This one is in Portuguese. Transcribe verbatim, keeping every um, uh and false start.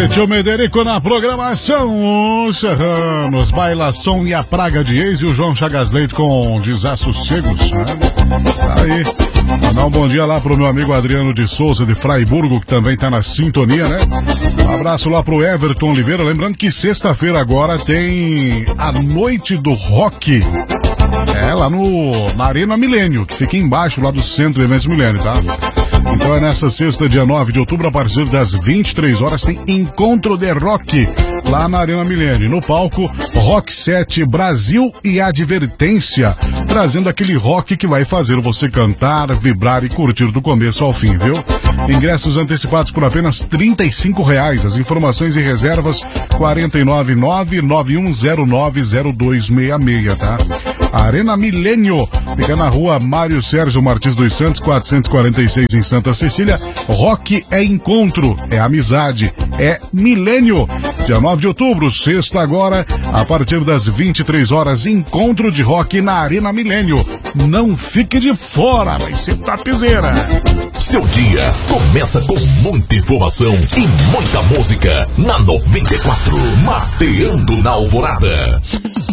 E tio Mederico na programação. Serranos, Bailação e a Praga de Ex e o João Chagas Leite com Desassossegos. Tá aí. Mandar um bom dia lá pro meu amigo Adriano de Souza de Fraiburgo, que também tá na sintonia, né? Um abraço lá pro Everton Oliveira. Lembrando que sexta-feira agora tem a Noite do Rock. É, lá no, na Arena Milênio, que fica embaixo lá do Centro de Eventos Milênio, tá? Então é nessa sexta, dia nove de outubro, a partir das vinte e três horas, tem Encontro de Rock lá na Arena Milênio. No palco, Rock sete Brasil e Advertência, trazendo aquele rock que vai fazer você cantar, vibrar e curtir do começo ao fim, viu? Ingressos antecipados por apenas trinta e cinco reais. As informações e reservas quatro nove nove, nove um zero nove, zero dois seis seis, tá? Arena Milênio, fica na rua Mário Sérgio Martins dos Santos, quatrocentos e quarenta e seis, em Santa Cecília. Rock é encontro, é amizade, é Milênio. Dia nove de outubro, sexta agora, a partir das vinte e três horas, encontro de rock na Arena Milênio. Não fique de fora, vai ser tapizeira. Seu dia começa com muita informação e muita música na noventa e quatro, Mateando na Alvorada.